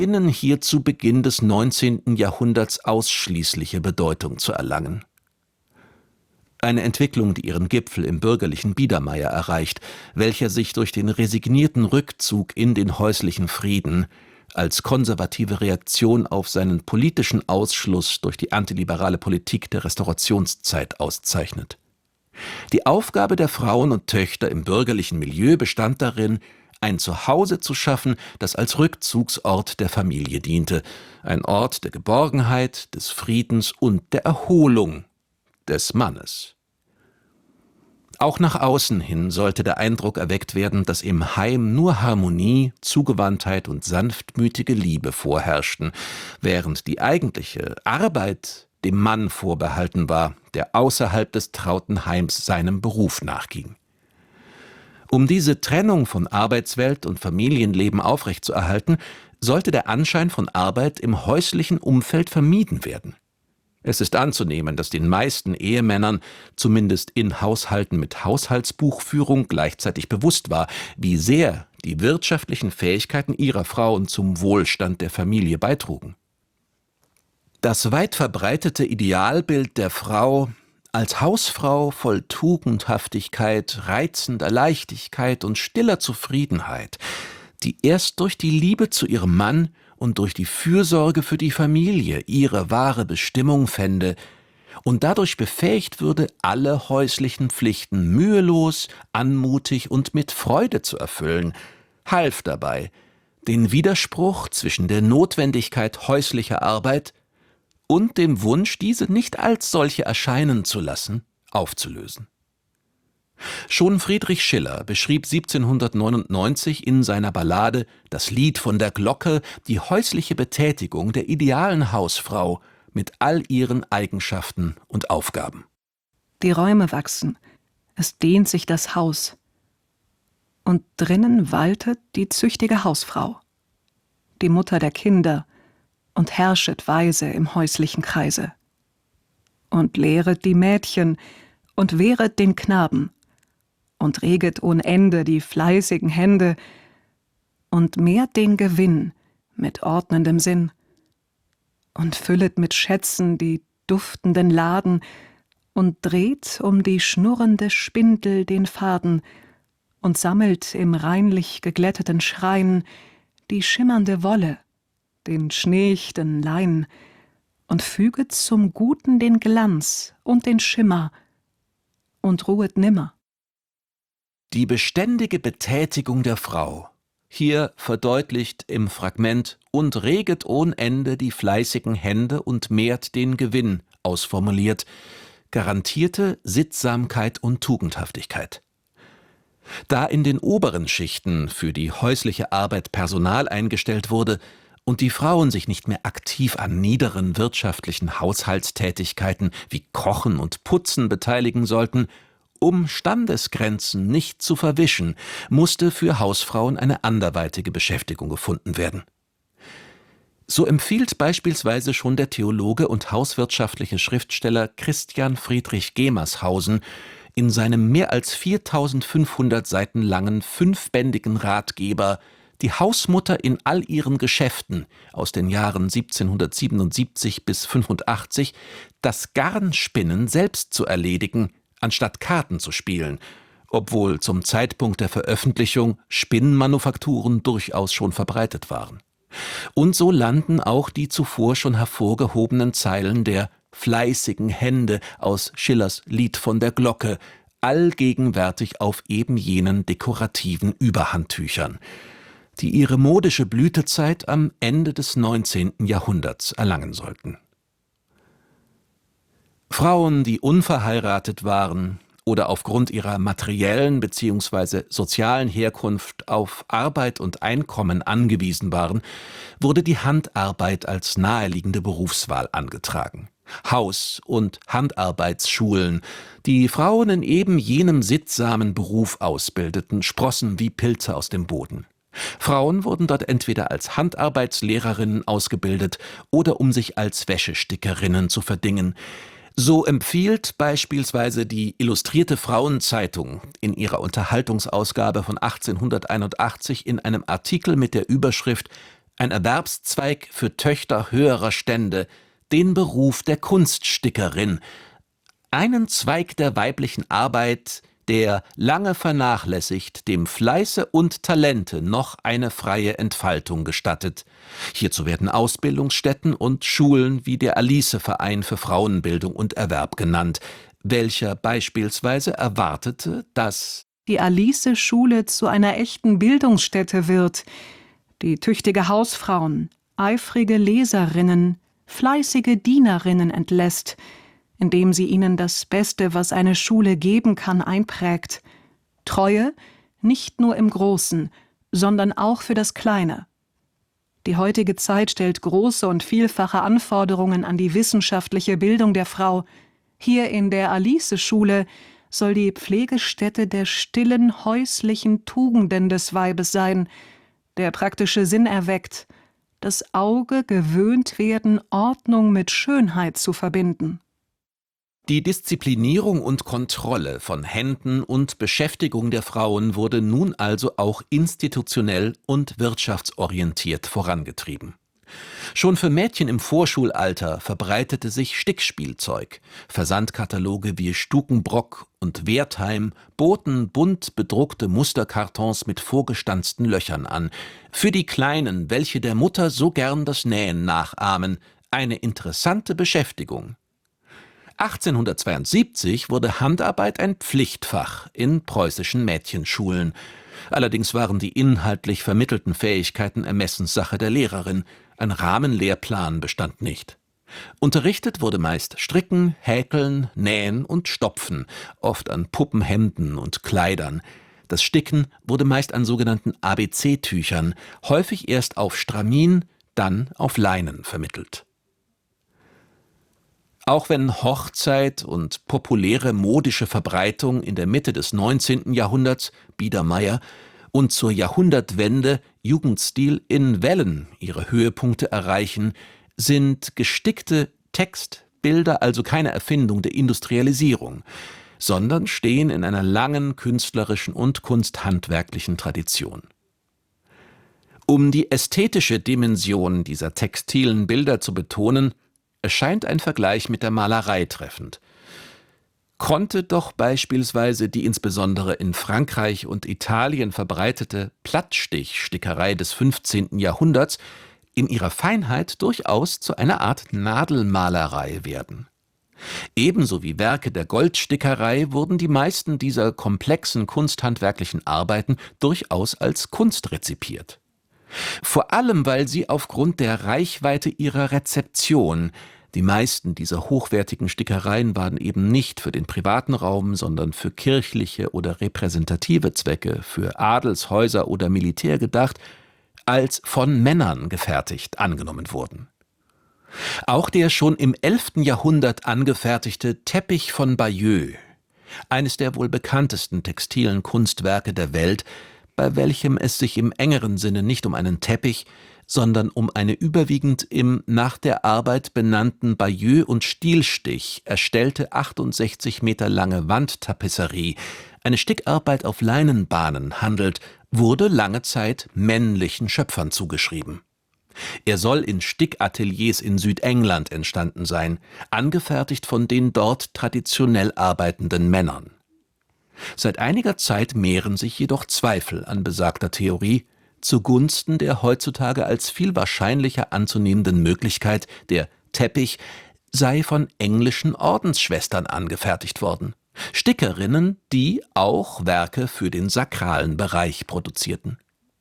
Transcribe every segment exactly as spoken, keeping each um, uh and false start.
beginnen hier zu Beginn des neunzehnten Jahrhunderts ausschließliche Bedeutung zu erlangen. Eine Entwicklung, die ihren Gipfel im bürgerlichen Biedermeier erreicht, welcher sich durch den resignierten Rückzug in den häuslichen Frieden als konservative Reaktion auf seinen politischen Ausschluss durch die antiliberale Politik der Restaurationszeit auszeichnet. Die Aufgabe der Frauen und Töchter im bürgerlichen Milieu bestand darin, ein Zuhause zu schaffen, das als Rückzugsort der Familie diente, ein Ort der Geborgenheit, des Friedens und der Erholung des Mannes. Auch nach außen hin sollte der Eindruck erweckt werden, dass im Heim nur Harmonie, Zugewandtheit und sanftmütige Liebe vorherrschten, während die eigentliche Arbeit dem Mann vorbehalten war, der außerhalb des trauten Heims seinem Beruf nachging. Um diese Trennung von Arbeitswelt und Familienleben aufrechtzuerhalten, sollte der Anschein von Arbeit im häuslichen Umfeld vermieden werden. Es ist anzunehmen, dass den meisten Ehemännern, zumindest in Haushalten mit Haushaltsbuchführung, gleichzeitig bewusst war, wie sehr die wirtschaftlichen Fähigkeiten ihrer Frauen zum Wohlstand der Familie beitrugen. Das weit verbreitete Idealbild der Frau als Hausfrau voll Tugendhaftigkeit, reizender Leichtigkeit und stiller Zufriedenheit, die erst durch die Liebe zu ihrem Mann und durch die Fürsorge für die Familie ihre wahre Bestimmung fände und dadurch befähigt würde, alle häuslichen Pflichten mühelos, anmutig und mit Freude zu erfüllen, half dabei, den Widerspruch zwischen der Notwendigkeit häuslicher Arbeit und dem Wunsch, diese nicht als solche erscheinen zu lassen, aufzulösen. Schon Friedrich Schiller beschrieb siebzehnhundertneunundneunzig in seiner Ballade »Das Lied von der Glocke« die häusliche Betätigung der idealen Hausfrau mit all ihren Eigenschaften und Aufgaben. Die Räume wachsen, es dehnt sich das Haus, und drinnen waltet die züchtige Hausfrau, die Mutter der Kinder, und herrschet weise im häuslichen Kreise. Und lehret die Mädchen und wehret den Knaben, und reget ohn Ende die fleißigen Hände und mehrt den Gewinn mit ordnendem Sinn und füllet mit Schätzen die duftenden Laden und dreht um die schnurrende Spindel den Faden und sammelt im reinlich geglätteten Schrein die schimmernde Wolle, den schneechten Lein und füget zum Guten den Glanz und den Schimmer und ruhet nimmer. Die beständige Betätigung der Frau, hier verdeutlicht im Fragment »und reget ohn Ende die fleißigen Hände und mehrt den Gewinn« ausformuliert, garantierte Sittsamkeit und Tugendhaftigkeit. Da in den oberen Schichten für die häusliche Arbeit Personal eingestellt wurde und die Frauen sich nicht mehr aktiv an niederen wirtschaftlichen Haushaltstätigkeiten wie Kochen und Putzen beteiligen sollten, um Standesgrenzen nicht zu verwischen, musste für Hausfrauen eine anderweitige Beschäftigung gefunden werden. So empfiehlt beispielsweise schon der Theologe und hauswirtschaftliche Schriftsteller Christian Friedrich Gemershausen in seinem mehr als viertausendfünfhundert Seiten langen fünfbändigen Ratgeber Die Hausmutter in all ihren Geschäften aus den Jahren siebzehnhundertsiebenundsiebzig bis fünfundachtzig das Garnspinnen selbst zu erledigen, anstatt Karten zu spielen, obwohl zum Zeitpunkt der Veröffentlichung Spinnmanufakturen durchaus schon verbreitet waren. Und so landen auch die zuvor schon hervorgehobenen Zeilen der fleißigen Hände aus Schillers Lied von der Glocke allgegenwärtig auf eben jenen dekorativen Überhandtüchern, die ihre modische Blütezeit am Ende des neunzehnten Jahrhunderts erlangen sollten. Frauen, die unverheiratet waren oder aufgrund ihrer materiellen bzw. sozialen Herkunft auf Arbeit und Einkommen angewiesen waren, wurde die Handarbeit als naheliegende Berufswahl angetragen. Haus- und Handarbeitsschulen, die Frauen in eben jenem sittsamen Beruf ausbildeten, sprossen wie Pilze aus dem Boden. Frauen wurden dort entweder als Handarbeitslehrerinnen ausgebildet oder um sich als Wäschestickerinnen zu verdingen. So empfiehlt beispielsweise die Illustrierte Frauenzeitung in ihrer Unterhaltungsausgabe von achtzehnhunderteinundachtzig in einem Artikel mit der Überschrift ein Erwerbszweig für Töchter höherer Stände, den Beruf der Kunststickerin, einen Zweig der weiblichen Arbeit, der, lange vernachlässigt, dem Fleiße und Talente noch eine freie Entfaltung gestattet. Hierzu werden Ausbildungsstätten und Schulen wie der Alice-Verein für Frauenbildung und Erwerb genannt, welcher beispielsweise erwartete, dass die Alice-Schule zu einer echten Bildungsstätte wird, die tüchtige Hausfrauen, eifrige Leserinnen, fleißige Dienerinnen entlässt, indem sie ihnen das Beste, was eine Schule geben kann, einprägt. Treue, nicht nur im Großen, sondern auch für das Kleine. Die heutige Zeit stellt große und vielfache Anforderungen an die wissenschaftliche Bildung der Frau. Hier in der Alice-Schule soll die Pflegestätte der stillen, häuslichen Tugenden des Weibes sein, der praktische Sinn erweckt, das Auge gewöhnt werden, Ordnung mit Schönheit zu verbinden. Die Disziplinierung und Kontrolle von Händen und Beschäftigung der Frauen wurde nun also auch institutionell und wirtschaftsorientiert vorangetrieben. Schon für Mädchen im Vorschulalter verbreitete sich Stickspielzeug. Versandkataloge wie Stukenbrock und Wertheim boten bunt bedruckte Musterkartons mit vorgestanzten Löchern an. Für die Kleinen, welche der Mutter so gern das Nähen nachahmen, eine interessante Beschäftigung. achtzehnhundertzweiundsiebzig wurde Handarbeit ein Pflichtfach in preußischen Mädchenschulen. Allerdings waren die inhaltlich vermittelten Fähigkeiten Ermessenssache der Lehrerin. Ein Rahmenlehrplan bestand nicht. Unterrichtet wurde meist Stricken, Häkeln, Nähen und Stopfen, oft an Puppenhemden und Kleidern. Das Sticken wurde meist an sogenannten A B C-Tüchern, häufig erst auf Stramin, dann auf Leinen vermittelt. Auch wenn Hochzeit und populäre modische Verbreitung in der Mitte des neunzehnten Jahrhunderts, Biedermeier, und zur Jahrhundertwende Jugendstil in Wellen ihre Höhepunkte erreichen, sind gestickte Textbilder also keine Erfindung der Industrialisierung, sondern stehen in einer langen künstlerischen und kunsthandwerklichen Tradition. Um die ästhetische Dimension dieser textilen Bilder zu betonen, erscheint ein Vergleich mit der Malerei treffend. Konnte doch beispielsweise die insbesondere in Frankreich und Italien verbreitete Plattstichstickerei des fünfzehnten Jahrhunderts in ihrer Feinheit durchaus zu einer Art Nadelmalerei werden. Ebenso wie Werke der Goldstickerei wurden die meisten dieser komplexen kunsthandwerklichen Arbeiten durchaus als Kunst rezipiert. Vor allem, weil sie aufgrund der Reichweite ihrer Rezeption, die meisten dieser hochwertigen Stickereien waren eben nicht für den privaten Raum, sondern für kirchliche oder repräsentative Zwecke, für Adelshäuser oder Militär gedacht, als von Männern gefertigt angenommen wurden. Auch der schon im elften Jahrhundert angefertigte Teppich von Bayeux, eines der wohl bekanntesten textilen Kunstwerke der Welt, bei welchem es sich im engeren Sinne nicht um einen Teppich, sondern um eine überwiegend im nach der Arbeit benannten Bayeux- und Stielstich erstellte achtundsechzig Meter lange Wandtapisserie, eine Stickarbeit auf Leinenbahnen handelt, wurde lange Zeit männlichen Schöpfern zugeschrieben. Er soll in Stickateliers in Südengland entstanden sein, angefertigt von den dort traditionell arbeitenden Männern. Seit einiger Zeit mehren sich jedoch Zweifel an besagter Theorie, zugunsten der heutzutage als viel wahrscheinlicher anzunehmenden Möglichkeit, der Teppich sei von englischen Ordensschwestern angefertigt worden, Stickerinnen, die auch Werke für den sakralen Bereich produzierten.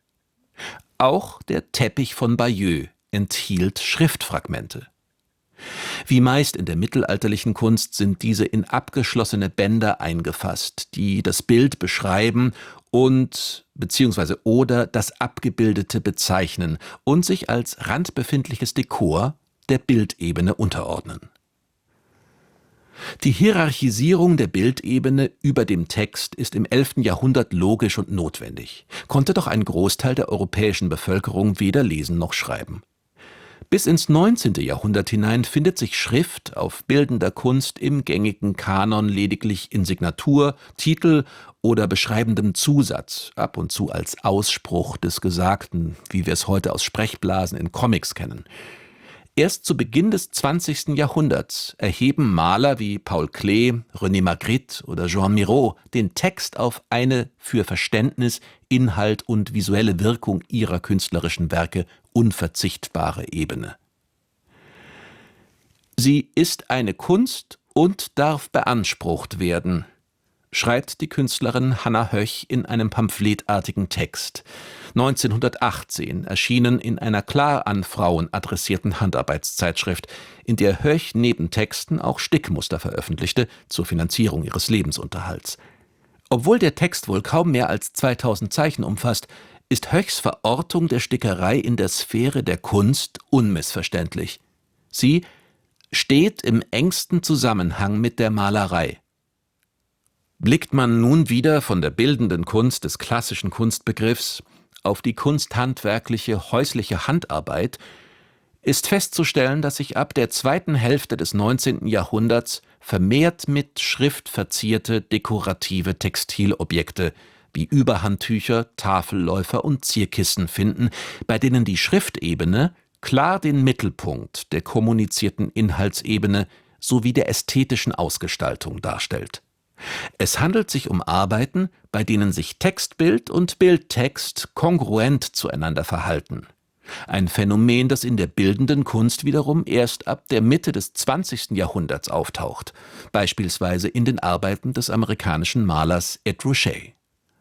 Auch der Teppich von Bayeux enthielt Schriftfragmente. Wie meist in der mittelalterlichen Kunst sind diese in abgeschlossene Bänder eingefasst, die das Bild beschreiben und bzw. oder das Abgebildete bezeichnen und sich als randbefindliches Dekor der Bildebene unterordnen. Die Hierarchisierung der Bildebene über dem Text ist im elften Jahrhundert logisch und notwendig, konnte doch ein Großteil der europäischen Bevölkerung weder lesen noch schreiben. Bis ins neunzehnte. Jahrhundert hinein findet sich Schrift auf bildender Kunst im gängigen Kanon lediglich in Signatur, Titel oder beschreibendem Zusatz, ab und zu als Ausspruch des Gesagten, wie wir es heute aus Sprechblasen in Comics kennen. Erst zu Beginn des zwanzigsten. Jahrhunderts erheben Maler wie Paul Klee, René Magritte oder Joan Miro den Text auf eine für Verständnis, Inhalt und visuelle Wirkung ihrer künstlerischen Werke unverzichtbare Ebene. Sie ist eine Kunst und darf beansprucht werden, schreibt die Künstlerin Hannah Höch in einem pamphletartigen Text, neunzehnhundertachtzehn erschienen in einer klar an Frauen adressierten Handarbeitszeitschrift, in der Höch neben Texten auch Stickmuster veröffentlichte zur Finanzierung ihres Lebensunterhalts. Obwohl der Text wohl kaum mehr als zweitausend Zeichen umfasst, ist Höchs Verortung der Stickerei in der Sphäre der Kunst unmissverständlich. Sie steht im engsten Zusammenhang mit der Malerei. Blickt man nun wieder von der bildenden Kunst des klassischen Kunstbegriffs auf die kunsthandwerkliche häusliche Handarbeit, ist festzustellen, dass sich ab der zweiten Hälfte des neunzehnten. Jahrhunderts vermehrt mit Schrift verzierte dekorative Textilobjekte wie Überhandtücher, Tafelläufer und Zierkissen finden, bei denen die Schriftebene klar den Mittelpunkt der kommunizierten Inhaltsebene sowie der ästhetischen Ausgestaltung darstellt. Es handelt sich um Arbeiten, bei denen sich Textbild und Bildtext kongruent zueinander verhalten. Ein Phänomen, das in der bildenden Kunst wiederum erst ab der Mitte des zwanzigsten. Jahrhunderts auftaucht, beispielsweise in den Arbeiten des amerikanischen Malers Ed Ruscha.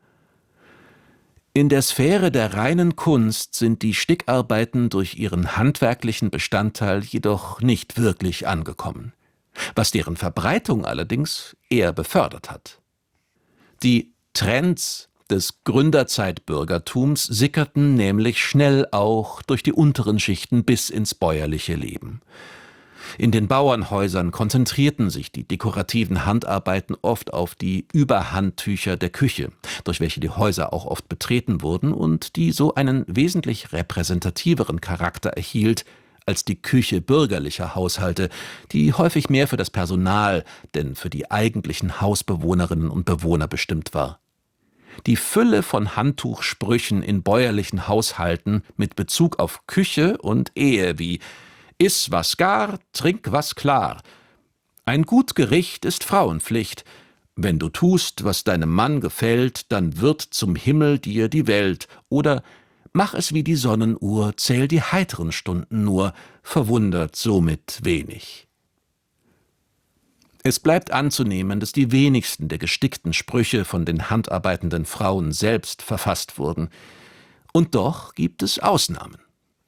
In der Sphäre der reinen Kunst sind die Stickarbeiten durch ihren handwerklichen Bestandteil jedoch nicht wirklich angekommen, was deren Verbreitung allerdings eher befördert hat. Die Trends des Gründerzeitbürgertums sickerten nämlich schnell auch durch die unteren Schichten bis ins bäuerliche Leben. In den Bauernhäusern konzentrierten sich die dekorativen Handarbeiten oft auf die Überhandtücher der Küche, durch welche die Häuser auch oft betreten wurden und die so einen wesentlich repräsentativeren Charakter erhielt als die Küche bürgerlicher Haushalte, die häufig mehr für das Personal, denn für die eigentlichen Hausbewohnerinnen und Bewohner bestimmt war. Die Fülle von Handtuchsprüchen in bäuerlichen Haushalten mit Bezug auf Küche und Ehe wie »Iss was gar, trink was klar«, »Ein gut Gericht ist Frauenpflicht«, »Wenn du tust, was deinem Mann gefällt, dann wird zum Himmel dir die Welt« oder »Mach es wie die Sonnenuhr, zähl die heiteren Stunden nur«, verwundert somit wenig. Es bleibt anzunehmen, dass die wenigsten der gestickten Sprüche von den handarbeitenden Frauen selbst verfasst wurden. Und doch gibt es Ausnahmen.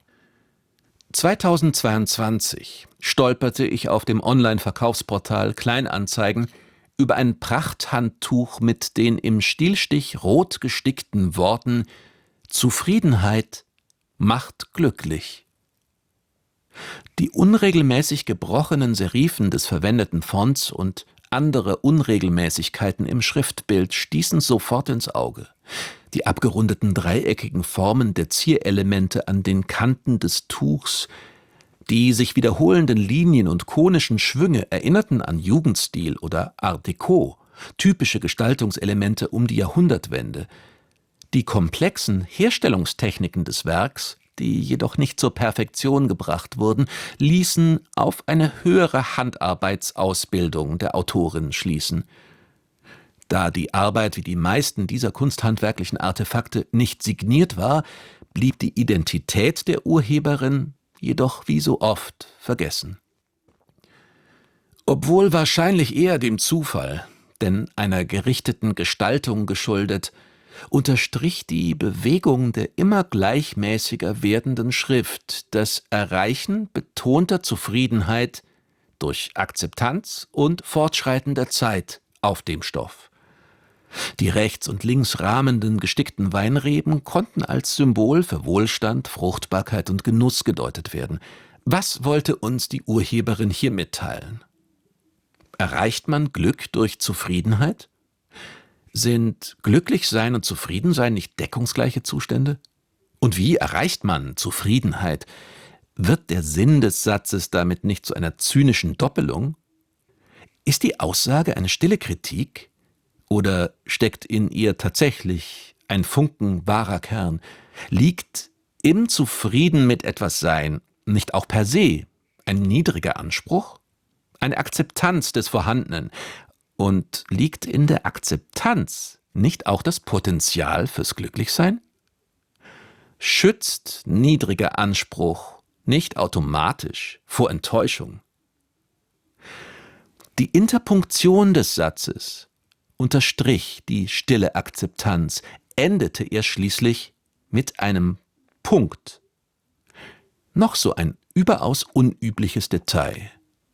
zweitausendzweiundzwanzig stolperte ich auf dem Online-Verkaufsportal Kleinanzeigen über ein Prachthandtuch mit den im Stilstich rot gestickten Worten »Zufriedenheit macht glücklich«. Die unregelmäßig gebrochenen Serifen des verwendeten Fonts und andere Unregelmäßigkeiten im Schriftbild stießen sofort ins Auge. Die abgerundeten dreieckigen Formen der Zierelemente an den Kanten des Tuchs, die sich wiederholenden Linien und konischen Schwünge erinnerten an Jugendstil oder Art Deco, typische Gestaltungselemente um die Jahrhundertwende. Die komplexen Herstellungstechniken des Werks, die jedoch nicht zur Perfektion gebracht wurden, ließen auf eine höhere Handarbeitsausbildung der Autorin schließen. Da die Arbeit wie die meisten dieser kunsthandwerklichen Artefakte nicht signiert war, blieb die Identität der Urheberin jedoch wie so oft vergessen. Obwohl wahrscheinlich eher dem Zufall, denn einer gerichteten Gestaltung geschuldet, unterstrich die Bewegung der immer gleichmäßiger werdenden Schrift das Erreichen betonter Zufriedenheit durch Akzeptanz und fortschreitender Zeit auf dem Stoff. Die rechts und links rahmenden gestickten Weinreben konnten als Symbol für Wohlstand, Fruchtbarkeit und Genuss gedeutet werden. Was wollte uns die Urheberin hier mitteilen? Erreicht man Glück durch Zufriedenheit? Sind Glücklichsein und Zufriedensein nicht deckungsgleiche Zustände? Und wie erreicht man Zufriedenheit? Wird der Sinn des Satzes damit nicht zu einer zynischen Doppelung? Ist die Aussage eine stille Kritik? Oder steckt in ihr tatsächlich ein Funken wahrer Kern? Liegt im Zufrieden mit etwas Sein nicht auch per se ein niedriger Anspruch? Eine Akzeptanz des Vorhandenen? Und liegt in der Akzeptanz nicht auch das Potenzial fürs Glücklichsein? Schützt niedriger Anspruch nicht automatisch vor Enttäuschung? Die Interpunktion des Satzes unterstrich die stille Akzeptanz, endete er schließlich mit einem Punkt. Noch so ein überaus unübliches Detail.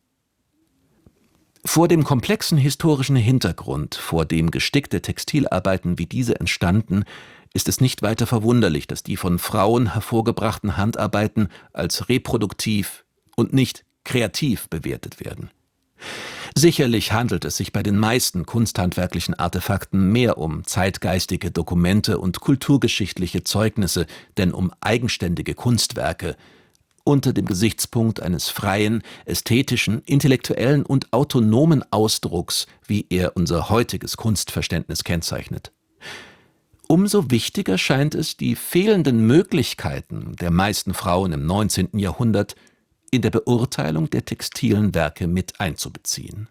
Vor dem komplexen historischen Hintergrund, vor dem gestickte Textilarbeiten wie diese entstanden, ist es nicht weiter verwunderlich, dass die von Frauen hervorgebrachten Handarbeiten als reproduktiv und nicht kreativ bewertet werden. Sicherlich handelt es sich bei den meisten kunsthandwerklichen Artefakten mehr um zeitgeistige Dokumente und kulturgeschichtliche Zeugnisse, denn um eigenständige Kunstwerke, unter dem Gesichtspunkt eines freien, ästhetischen, intellektuellen und autonomen Ausdrucks, wie er unser heutiges Kunstverständnis kennzeichnet. Umso wichtiger scheint es, die fehlenden Möglichkeiten der meisten Frauen im neunzehnten Jahrhundert in der Beurteilung der textilen Werke mit einzubeziehen.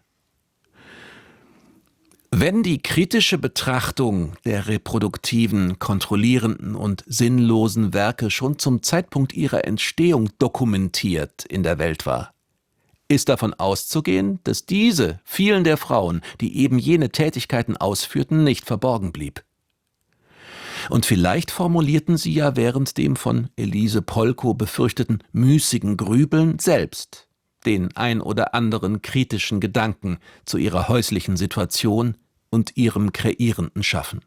Wenn die kritische Betrachtung der reproduktiven, kontrollierenden und sinnlosen Werke schon zum Zeitpunkt ihrer Entstehung dokumentiert in der Welt war, ist davon auszugehen, dass diese vielen der Frauen, die eben jene Tätigkeiten ausführten, nicht verborgen blieb. Und vielleicht formulierten sie ja während dem von Elise Polkow befürchteten müßigen Grübeln selbst den ein oder anderen kritischen Gedanken zu ihrer häuslichen Situation und ihrem kreierenden Schaffen.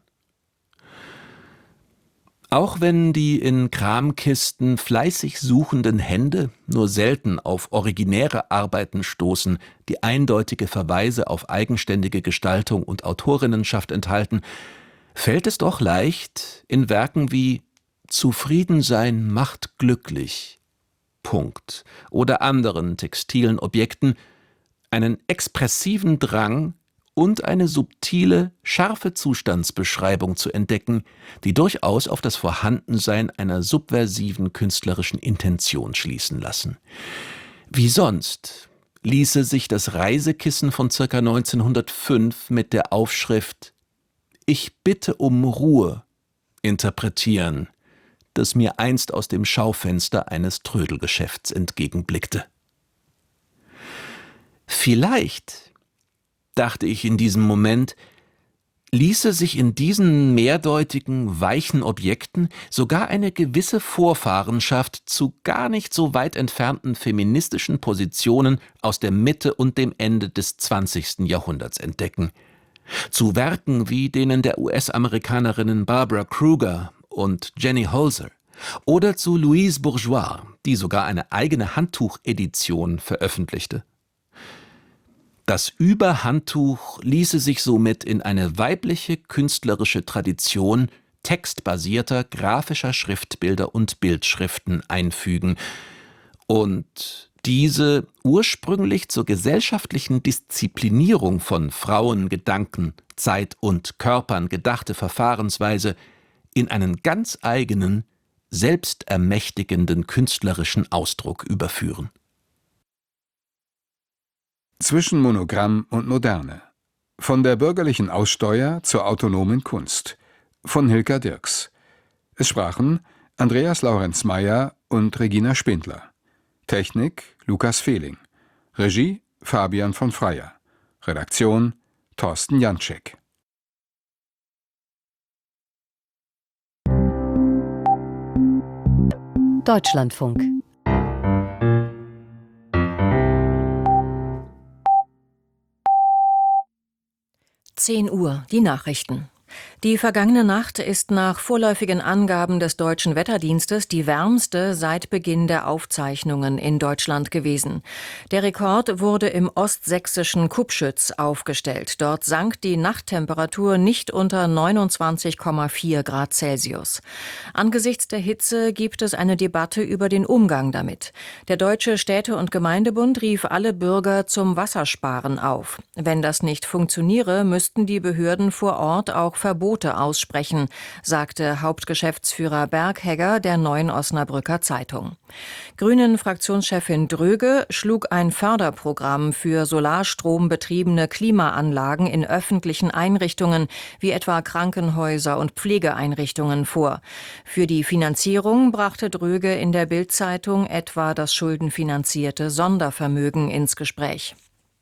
Auch wenn die in Kramkisten fleißig suchenden Hände nur selten auf originäre Arbeiten stoßen, die eindeutige Verweise auf eigenständige Gestaltung und Autorinnenschaft enthalten, fällt es doch leicht, in Werken wie »Zufriedensein macht glücklich« Punkt oder anderen textilen Objekten einen expressiven Drang und eine subtile, scharfe Zustandsbeschreibung zu entdecken, die durchaus auf das Vorhandensein einer subversiven künstlerischen Intention schließen lassen. Wie sonst ließe sich das Reisekissen von ca. neunzehnhundertfünf mit der Aufschrift »Ich bitte um Ruhe« interpretieren, das mir einst aus dem Schaufenster eines Trödelgeschäfts entgegenblickte. Vielleicht, dachte ich in diesem Moment, ließe sich in diesen mehrdeutigen, weichen Objekten sogar eine gewisse Vorfahrenschaft zu gar nicht so weit entfernten feministischen Positionen aus der Mitte und dem Ende des zwanzigsten Jahrhunderts entdecken. Zu Werken wie denen der U S-Amerikanerinnen Barbara Kruger und Jenny Holzer oder zu Louise Bourgeois, die sogar eine eigene Handtuchedition veröffentlichte. Das Überhandtuch ließe sich somit in eine weibliche künstlerische Tradition textbasierter grafischer Schriftbilder und Bildschriften einfügen und diese ursprünglich zur gesellschaftlichen Disziplinierung von Frauen, Gedanken, Zeit und Körpern gedachte Verfahrensweise in einen ganz eigenen, selbstermächtigenden künstlerischen Ausdruck überführen. Zwischen Monogramm und Moderne. Von der bürgerlichen Aussteuer zur autonomen Kunst. Von Hilka Dirks. Es sprachen Andreas Laurenz Meyer und Regina Spindler. Technik Lukas Fehling. Regie Fabian von Freyer. Redaktion Thorsten Janczek. Deutschlandfunk. zehn Uhr, die Nachrichten. Die vergangene Nacht ist nach vorläufigen Angaben des Deutschen Wetterdienstes die wärmste seit Beginn der Aufzeichnungen in Deutschland gewesen. Der Rekord wurde im ostsächsischen Kupschütz aufgestellt. Dort sank die Nachttemperatur nicht unter neunundzwanzig Komma vier Grad Celsius. Angesichts der Hitze gibt es eine Debatte über den Umgang damit. Der Deutsche Städte- und Gemeindebund rief alle Bürger zum Wassersparen auf. Wenn das nicht funktioniere, müssten die Behörden vor Ort auch Verbote aussprechen, sagte Hauptgeschäftsführer Berghegger der Neuen Osnabrücker Zeitung. Grünen-Fraktionschefin Dröge schlug ein Förderprogramm für solarstrombetriebene Klimaanlagen in öffentlichen Einrichtungen wie etwa Krankenhäuser und Pflegeeinrichtungen vor. Für die Finanzierung brachte Dröge in der Bild-Zeitung etwa das schuldenfinanzierte Sondervermögen ins Gespräch.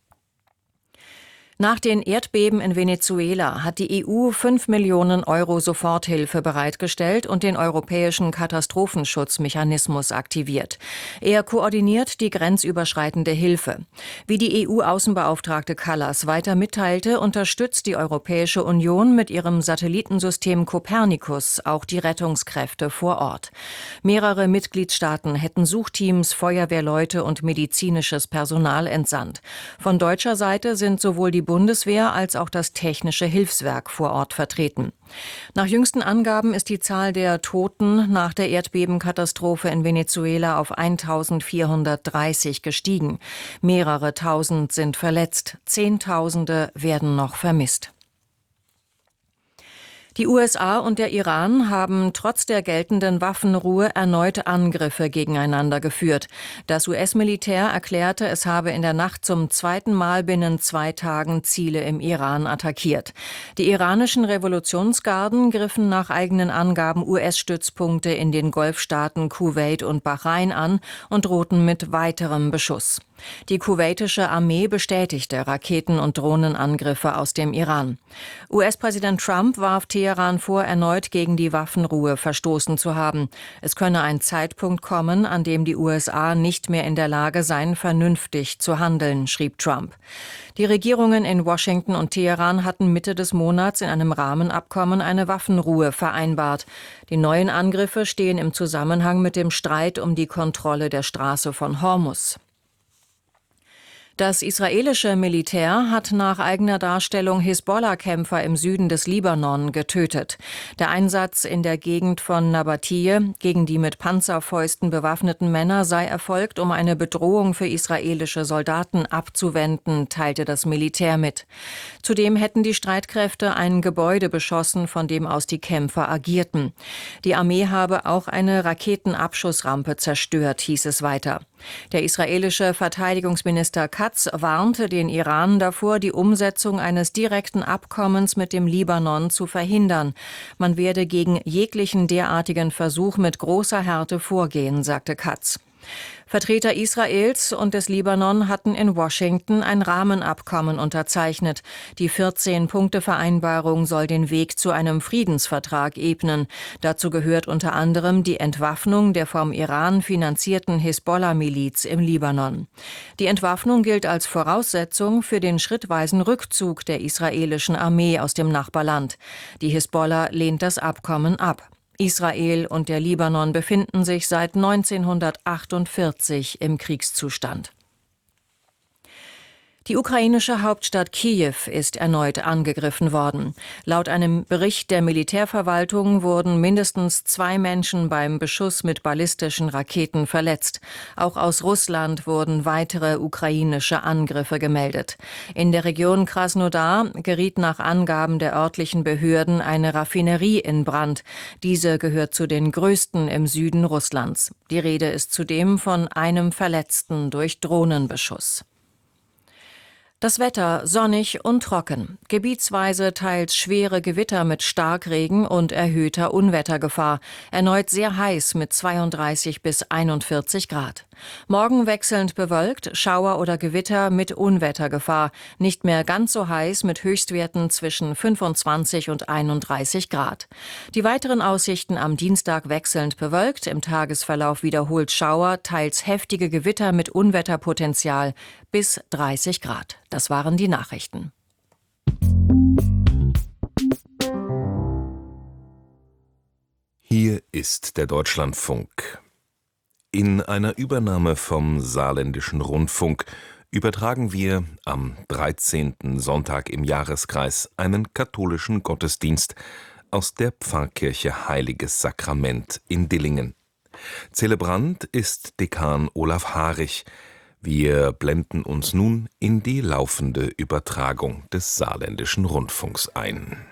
Nach den Erdbeben in Venezuela hat die E U fünf Millionen Euro Soforthilfe bereitgestellt und den europäischen Katastrophenschutzmechanismus aktiviert. Er koordiniert die grenzüberschreitende Hilfe. Wie die E U-Außenbeauftragte Kallas weiter mitteilte, unterstützt die Europäische Union mit ihrem Satellitensystem Copernicus auch die Rettungskräfte vor Ort. Mehrere Mitgliedstaaten hätten Suchteams, Feuerwehrleute und medizinisches Personal entsandt. Von deutscher Seite sind sowohl die Bundeswehr als auch das Technische Hilfswerk vor Ort vertreten. Nach jüngsten Angaben ist die Zahl der Toten nach der Erdbebenkatastrophe in Venezuela auf eintausendvierhundertdreißig gestiegen. Mehrere Tausend sind verletzt, Zehntausende werden noch vermisst. Die U S A und der Iran haben trotz der geltenden Waffenruhe erneut Angriffe gegeneinander geführt. Das U S-Militär erklärte, es habe in der Nacht zum zweiten Mal binnen zwei Tagen Ziele im Iran attackiert. Die iranischen Revolutionsgarden griffen nach eigenen Angaben U S-Stützpunkte in den Golfstaaten Kuwait und Bahrain an und drohten mit weiterem Beschuss. Die kuwaitische Armee bestätigte Raketen- und Drohnenangriffe aus dem Iran. U S-Präsident Trump warf Teheran vor, erneut gegen die Waffenruhe verstoßen zu haben. Es könne ein Zeitpunkt kommen, an dem die U S A nicht mehr in der Lage seien, vernünftig zu handeln, schrieb Trump. Die Regierungen in Washington und Teheran hatten Mitte des Monats in einem Rahmenabkommen eine Waffenruhe vereinbart. Die neuen Angriffe stehen im Zusammenhang mit dem Streit um die Kontrolle der Straße von Hormuz. Das israelische Militär hat nach eigener Darstellung Hisbollah-Kämpfer im Süden des Libanon getötet. Der Einsatz in der Gegend von Nabatiyeh gegen die mit Panzerfäusten bewaffneten Männer sei erfolgt, um eine Bedrohung für israelische Soldaten abzuwenden, teilte das Militär mit. Zudem hätten die Streitkräfte ein Gebäude beschossen, von dem aus die Kämpfer agierten. Die Armee habe auch eine Raketenabschussrampe zerstört, hieß es weiter. Der israelische Verteidigungsminister Katz warnte den Iran davor, die Umsetzung eines direkten Abkommens mit dem Libanon zu verhindern. Man werde gegen jeglichen derartigen Versuch mit großer Härte vorgehen, sagte Katz. Vertreter Israels und des Libanon hatten in Washington ein Rahmenabkommen unterzeichnet. Die vierzehn-Punkte-Vereinbarung soll den Weg zu einem Friedensvertrag ebnen. Dazu gehört unter anderem die Entwaffnung der vom Iran finanzierten Hisbollah-Miliz im Libanon. Die Entwaffnung gilt als Voraussetzung für den schrittweisen Rückzug der israelischen Armee aus dem Nachbarland. Die Hisbollah lehnt das Abkommen ab. Israel und der Libanon befinden sich seit neunzehnhundertachtundvierzig im Kriegszustand. Die ukrainische Hauptstadt Kiew ist erneut angegriffen worden. Laut einem Bericht der Militärverwaltung wurden mindestens zwei Menschen beim Beschuss mit ballistischen Raketen verletzt. Auch aus Russland wurden weitere ukrainische Angriffe gemeldet. In der Region Krasnodar geriet nach Angaben der örtlichen Behörden eine Raffinerie in Brand. Diese gehört zu den größten im Süden Russlands. Die Rede ist zudem von einem Verletzten durch Drohnenbeschuss. Das Wetter sonnig und trocken. Gebietsweise teils schwere Gewitter mit Starkregen und erhöhter Unwettergefahr. Erneut sehr heiß mit zweiunddreißig bis einundvierzig Grad. Morgen wechselnd bewölkt, Schauer oder Gewitter mit Unwettergefahr. Nicht mehr ganz so heiß mit Höchstwerten zwischen fünfundzwanzig und einunddreißig Grad. Die weiteren Aussichten am Dienstag wechselnd bewölkt, im Tagesverlauf wiederholt Schauer, teils heftige Gewitter mit Unwetterpotenzial bis dreißig Grad. Das waren die Nachrichten. ist der Deutschlandfunk. In einer Übernahme vom Saarländischen Rundfunk übertragen wir am dreizehnten Sonntag im Jahreskreis einen katholischen Gottesdienst aus der Pfarrkirche Heiliges Sakrament in Dillingen. Zelebrant ist Dekan Olaf Harich. Wir blenden uns nun in die laufende Übertragung des Saarländischen Rundfunks ein.